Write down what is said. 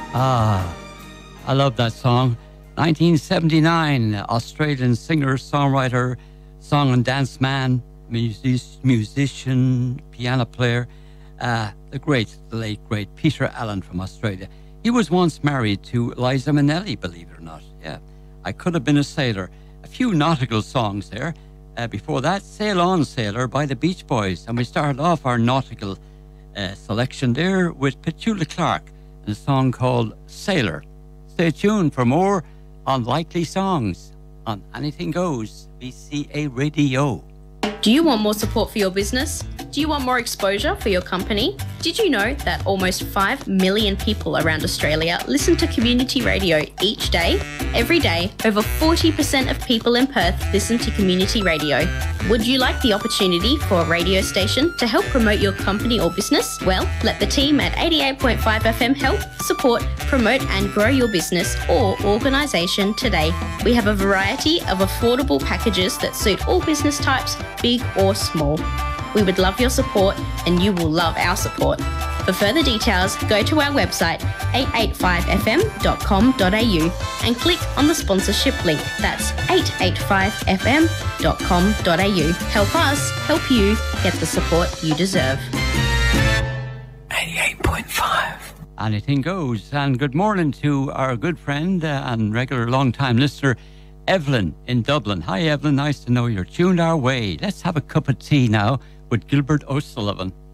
Ah, I love that song. 1979, Australian singer, songwriter, song and dance man, musician, piano player, the late great Peter Allen from Australia. He was once married to Liza Minnelli, believe it or not. Yeah, I Could Have Been a Sailor. A few nautical songs there. Before that, Sail On Sailor by the Beach Boys. And we started off our nautical selection there with Petula Clark and a song called Sailor. Stay tuned for more Unlikely Songs on Anything Goes, VCA Radio. Do you want more support for your business? Do you want more exposure for your company? Did you know that almost 5 million people around Australia listen to community radio each day? Every day, over 40% of people in Perth listen to community radio. Would you like the opportunity for a radio station to help promote your company or business? Well, let the team at 88.5 FM help, support, promote and grow your business or organisation today. We have a variety of affordable packages that suit all business types, big or small. We would love your support and you will love our support. For further details, go to our website 885fm.com.au and click on the sponsorship link. That's 885fm.com.au. Help us help you get the support you deserve. 88.5. Anything Goes. And good morning to our good friend and regular long-time listener, Evelyn in Dublin. Hi, Evelyn. Nice to know you're tuned our way. Let's have a cup of tea now with Gilbert O'Sullivan.